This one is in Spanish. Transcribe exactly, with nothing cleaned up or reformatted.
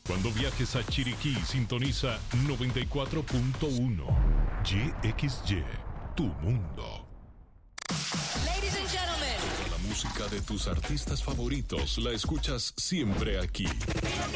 Cuando viajes a Chiriquí, sintoniza noventa y cuatro punto uno. Y X Y, tu mundo. Ladies and gentlemen. La música de tus artistas favoritos la escuchas siempre aquí.